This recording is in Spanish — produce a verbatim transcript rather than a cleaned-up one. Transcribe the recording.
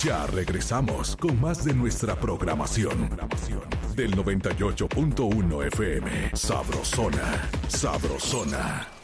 Ya regresamos con más de nuestra programación. Del noventa y ocho punto uno F M. Sabrosona. Sabrosona.